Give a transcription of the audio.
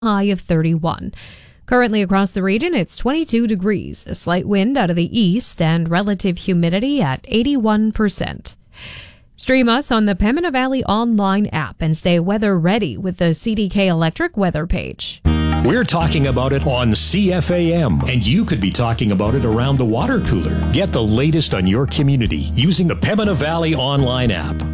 high of 31. Currently across the region, it's 22 degrees, a slight wind out of the east, and relative humidity at 81%. Stream us on the Pembina Valley Online app and stay weather ready with the CDK Electric weather page. We're talking about it on CFAM, and you could be talking about it around the water cooler. Get the latest on your community using the Pembina Valley Online app.